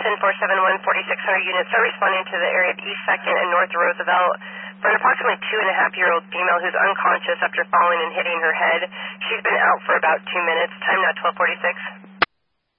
10-471 4600 units are responding to the area of East 2nd and North Roosevelt for an approximately 2.5-year-old female who's unconscious after falling and hitting her head. She's been out for about 2 minutes. Time now 12:46.